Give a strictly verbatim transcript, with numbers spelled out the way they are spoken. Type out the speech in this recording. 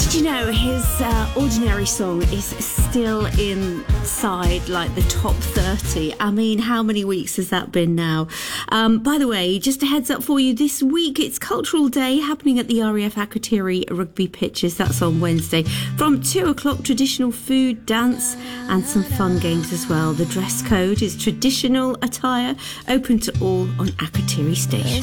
Did you know his uh, Ordinary song is still inside like the top thirty? I mean, how many weeks has that been now? Um, by the way, just a heads up for you, this week it's Cultural Day happening at the R A F Akrotiri rugby pitches. That's on Wednesday from two o'clock. Traditional food, dance and some fun games as well. The dress code is traditional attire, open to all on Akrotiri Station.